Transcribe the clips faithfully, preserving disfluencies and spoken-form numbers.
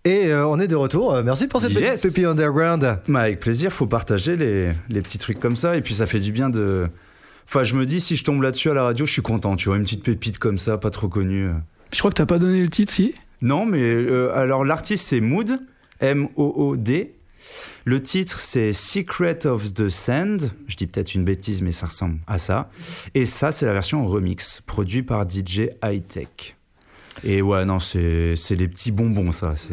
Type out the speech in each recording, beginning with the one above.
Et euh, on est de retour. Merci pour cette yes. petite pépite underground. Bah, avec plaisir, faut partager les, les petits trucs comme ça. Et puis ça fait du bien de... Enfin, je me dis, si je tombe là-dessus à la radio, je suis content. Tu vois, une petite pépite comme ça, pas trop connue. Je crois que t'as pas donné le titre, si ? Non, mais euh, alors l'artiste, c'est Mood, M O O D. Le titre, c'est Secret of the Sand. Je dis peut-être une bêtise, mais ça ressemble à ça. Et ça, c'est la version en remix, produit par D J Hightech. Et ouais, non, c'est, c'est les petits bonbons, ça. C'est...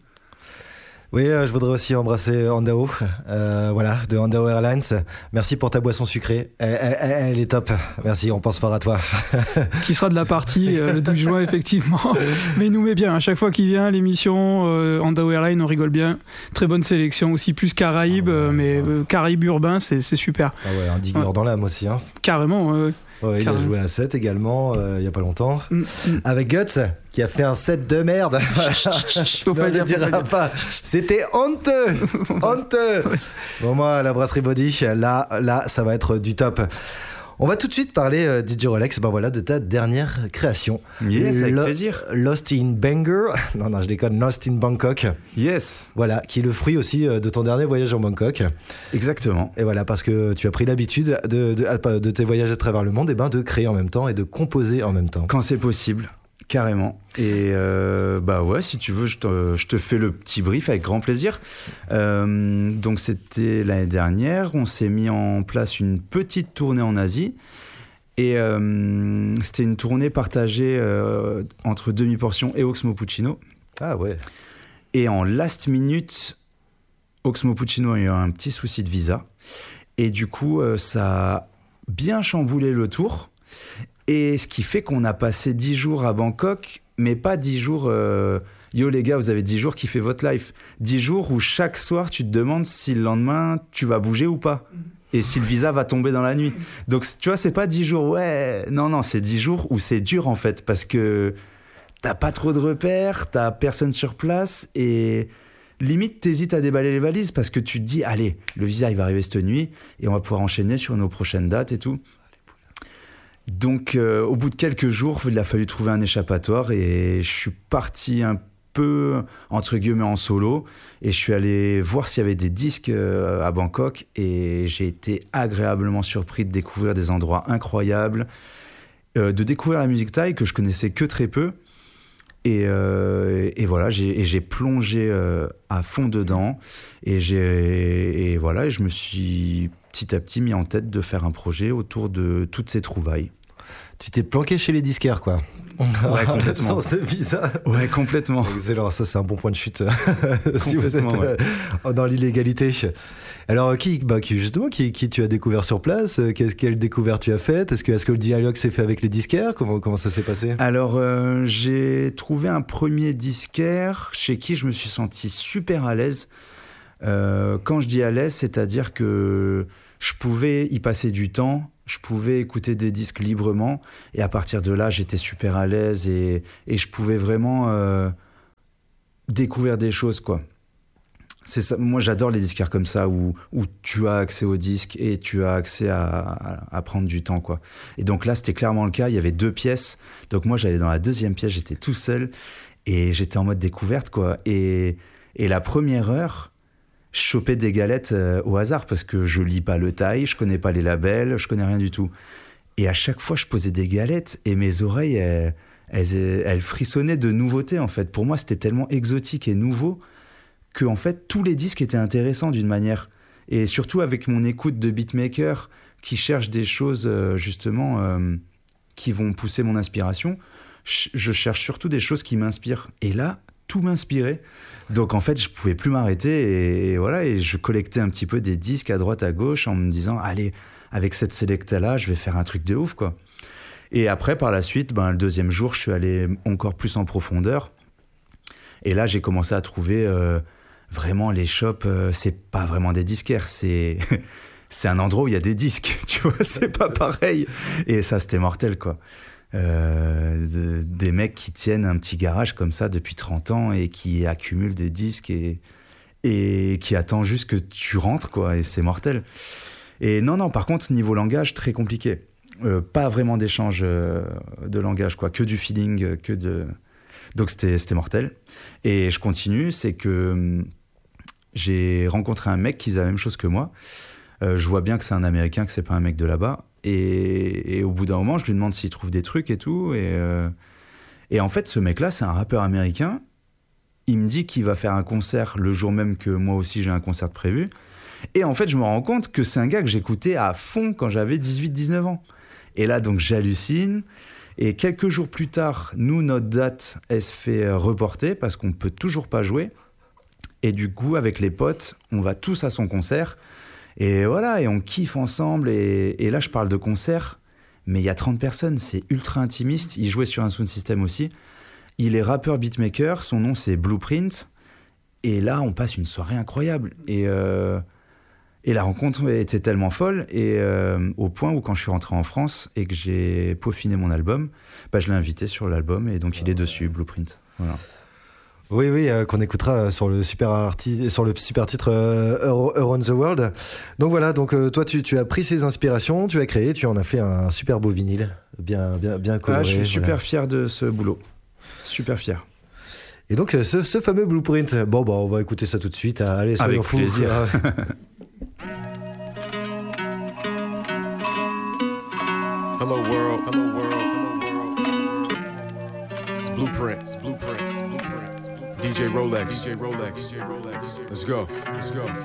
Oui, euh, je voudrais aussi embrasser Andao, euh, voilà, de Andao Airlines. Merci pour ta boisson sucrée. Elle, elle, elle est top. Merci, on pense fort à toi. Qui sera de la partie euh, le douze juin, effectivement. Mais il nous met bien. À chaque fois qu'il vient, l'émission euh, Andao Airlines, on rigole bien. Très bonne sélection. Aussi plus Caraïbes, ah ouais, mais ouais. Euh, Caraïbes urbains, c'est, c'est super. Ah ouais, un digueur ouais. dans l'âme aussi. Hein. Carrément, euh, Ouais, il a joué à sept également, euh, il n'y a pas longtemps. Mm, mm. Avec Guts, qui a fait un set de merde. Faut pas dire, dira pas, pas. C'était honteux. Honteux. Ouais. Bon, moi, la brasserie Body, là, là, ça va être du top. On va tout de suite parler, euh, D J Rolex, ben voilà, de ta dernière création. Yes, avec Lo- plaisir. Lost in Bangor. Non, non, je déconne. Lost in Bangkok. Yes. Voilà, qui est le fruit aussi de ton dernier voyage en Bangkok. Exactement. Et voilà, parce que tu as pris l'habitude de, de, de tes voyages à travers le monde, et ben de créer en même temps et de composer en même temps. Quand c'est possible. Carrément. Et euh, bah ouais, si tu veux, je te, je te fais le petit brief avec grand plaisir. Euh, donc c'était l'année dernière, on s'est mis en place une petite tournée en Asie. Et euh, c'était une tournée partagée euh, entre Demi-Portion et Oxmo Puccino. Ah ouais. Et en last minute, Oxmo Puccino a eu un petit souci de visa. Et du coup, euh, ça a bien chamboulé le tour. Et ce qui fait qu'on a passé dix jours à Bangkok, mais pas dix jours... Euh, yo les gars, vous avez dix jours qui fait votre life. dix jours où chaque soir, tu te demandes si le lendemain, tu vas bouger ou pas. Et si le visa va tomber dans la nuit. Donc, tu vois, c'est pas dix jours, ouais... Non, non, c'est dix jours où c'est dur, en fait, parce que t'as pas trop de repères, t'as personne sur place, et limite, t'hésites à déballer les valises, parce que tu te dis, allez, le visa, il va arriver cette nuit, et on va pouvoir enchaîner sur nos prochaines dates et tout. Donc, euh, au bout de quelques jours, il a fallu trouver un échappatoire et je suis parti un peu, entre guillemets, en solo. Et je suis allé voir s'il y avait des disques euh, à Bangkok et j'ai été agréablement surpris de découvrir des endroits incroyables, euh, de découvrir la musique thaï que je connaissais que très peu. Et, euh, et voilà, j'ai, et j'ai plongé euh, à fond dedans. Et, j'ai, et voilà, et je me suis... petit à petit mis en tête de faire un projet autour de toutes ces trouvailles. Tu t'es planqué chez les disquaires, quoi. Ouais, complètement. L'absence de visa. Ouais, complètement. Excellent, ça c'est un bon point de chute si vous êtes ouais. euh, dans l'illégalité. Alors, qui, bah, qui justement, qui, qui tu as découvert sur place ? Qu'est-ce, quelle découverte tu as faite ? Est-ce que, est-ce que le dialogue s'est fait avec les disquaires ? Comment, comment ça s'est passé ? Alors, euh, j'ai trouvé un premier disquaire chez qui je me suis senti super à l'aise. Euh, quand je dis à l'aise, c'est-à-dire que je pouvais y passer du temps, je pouvais écouter des disques librement, et à partir de là, j'étais super à l'aise et, et je pouvais vraiment euh, découvrir des choses, quoi. C'est ça. Moi, j'adore les disquaires comme ça, où, où tu as accès aux disques et tu as accès à, à, à prendre du temps, quoi. Et donc là, c'était clairement le cas, il y avait deux pièces, donc moi, j'allais dans la deuxième pièce, j'étais tout seul, et j'étais en mode découverte, quoi. Et, et la première heure, je chopais des galettes euh, au hasard parce que je lis pas le thaï, je connais pas les labels, je connais rien du tout. Et à chaque fois, je posais des galettes et mes oreilles, elles, elles, elles frissonnaient de nouveautés, en fait. Pour moi, c'était tellement exotique et nouveau que, en fait, tous les disques étaient intéressants d'une manière. Et surtout avec mon écoute de beatmaker qui cherche des choses, euh, justement, euh, qui vont pousser mon inspiration, je cherche surtout des choses qui m'inspirent. Et là, tout m'inspirait. Donc en fait, je pouvais plus m'arrêter et, et voilà, et je collectais un petit peu des disques à droite à gauche en me disant allez, avec cette sélecta là, je vais faire un truc de ouf, quoi. Et après, par la suite, ben le deuxième jour, je suis allé encore plus en profondeur. Et là, j'ai commencé à trouver euh, vraiment les shops. Euh, c'est pas vraiment des disquaires, c'est c'est un endroit où il y a des disques. Tu vois, c'est pas pareil. Et ça, c'était mortel, quoi. Euh, de, des mecs qui tiennent un petit garage comme ça depuis trente ans et qui accumulent des disques et, et qui attendent juste que tu rentres, quoi, et c'est mortel. Et non, non, par contre, niveau langage, très compliqué. Euh, pas vraiment d'échange euh, de langage, quoi, que du feeling, que de... Donc c'était, c'était mortel. Et je continue, c'est que hum, j'ai rencontré un mec qui faisait la même chose que moi. Euh, je vois bien que c'est un Américain, que c'est pas un mec de là-bas. Et, et au bout d'un moment, je lui demande s'il trouve des trucs et tout. Et, euh, et en fait, ce mec-là, c'est un rappeur américain. Il me dit qu'il va faire un concert le jour même que moi aussi j'ai un concert prévu. Et en fait, je me rends compte que c'est un gars que j'écoutais à fond quand j'avais dix-huit dix-neuf ans. Et là, donc, j'hallucine. Et quelques jours plus tard, nous, notre date, elle se fait reporter parce qu'on ne peut toujours pas jouer. Et du coup, avec les potes, on va tous à son concert. Et voilà, et on kiffe ensemble. Et, et là, je parle de concert, mais il y a trente personnes. C'est ultra intimiste. Il jouait sur un sound system aussi. Il est rappeur beatmaker, son nom c'est Blueprint, et là on passe une soirée incroyable. Et, euh, et la rencontre était tellement folle, et euh, au point où quand je suis rentré en France et que j'ai peaufiné mon album, bah, je l'ai invité sur l'album, et donc il est dessus, Blueprint. Voilà. Oui, oui, euh, qu'on écoutera sur le super, arti- sur le super titre euh, Around the World. Donc voilà, donc, euh, toi tu, tu as pris ces inspirations, tu as créé, tu en as fait un super beau vinyle, bien, bien, bien coloré. Ah, je suis super voilà. fier de ce boulot. Super fier. Et donc ce, ce fameux Blueprint, bon bah on va écouter ça tout de suite. Allez, soyons Avec fous. plaisir. Hello world, hello world, hello world. It's Blueprint, it's Blueprint, Blueprint. D J Rolex, D J Rolex, Let's go, let's go.